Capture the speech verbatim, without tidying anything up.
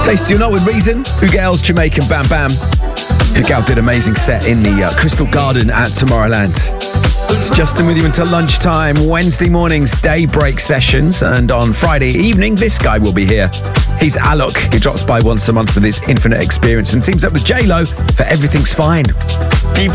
Tasty or Not with Reason. Ugal's Jamaican Bam Bam. Ugal did an amazing set in the uh, Crystal Garden at Tomorrowland. It's Justin with you until lunchtime. Wednesday mornings, daybreak sessions. And on Friday evening, this guy will be here. He's Alok. He drops by once a month with his Infinite Experience and teams up with J-Lo for Everything's Fine. People